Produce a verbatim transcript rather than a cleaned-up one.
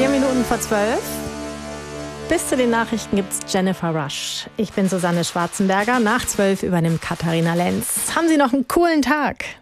Vier Minuten vor zwölf. Bis zu den Nachrichten gibt's Jennifer Rush. Ich bin Susanne Schwarzenberger. Nach zwölf übernimmt Katharina Lenz. Haben Sie noch einen coolen Tag.